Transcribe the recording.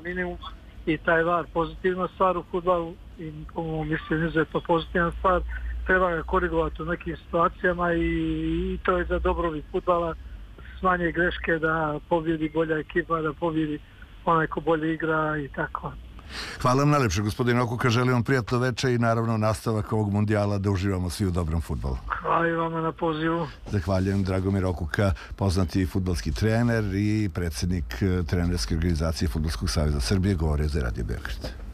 minimum i taj VAR pozitivna stvar u fudbalu i po mom mišljenju izuzetno pozitivna stvar. Treba ga korigovati u nekim situacijama i to je za dobrobit fudbala, smanje greške, da pobjedi bolja ekipa, da pobjedi onaj ko bolje igra i tako. Hvala vam najlepše, gospodine Okuka, želim vam prijatno veče i naravno nastavak ovog mundijala, da uživamo svi u dobrom fudbalu. Hvala i vama na pozivu. Zahvaljujem. Dragomir Okuka, poznati fudbalski trener i predsjednik trenerske organizacije Fudbalskog saveza Srbije, govorio za Radio Beograd.